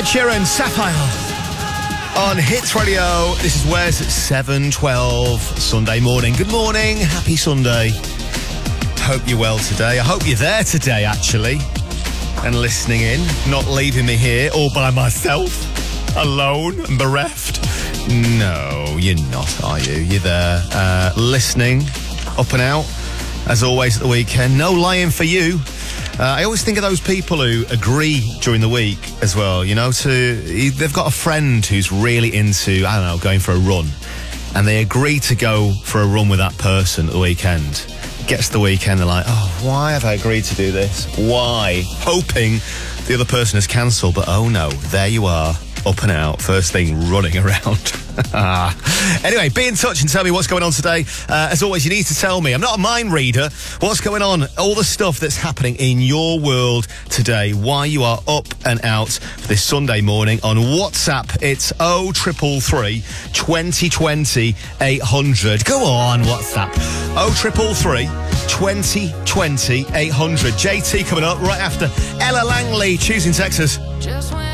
Ed Sheeran, Sapphire. On Hits Radio, this is Wes at 7:12 Sunday morning. Good morning, happy Sunday. Hope you're well today. I hope you're there today, actually, and listening in, not leaving me here all by myself, alone and bereft. No, you're not, are you? You're there, listening, up and out, as always at the weekend. No lying for you. I always think of those people who agree during the week as well, you know, they've got a friend who's really into, I don't know, going for a run, and they agree to go for a run with that person at the weekend. Gets to the weekend, they're like, oh, why have I agreed to do this? Why? Hoping the other person has cancelled, but oh no, there you are, up and out, first thing running around. Anyway, be in touch and tell me what's going on today. As always, you need to tell me. I'm not a mind reader. What's going on? All the stuff that's happening in your world today. Why you are up and out for this Sunday morning on WhatsApp. It's 0333 2020 800. Go on, WhatsApp. 0333 2020 800. JT coming up right after Ella Langley, Choosing Texas.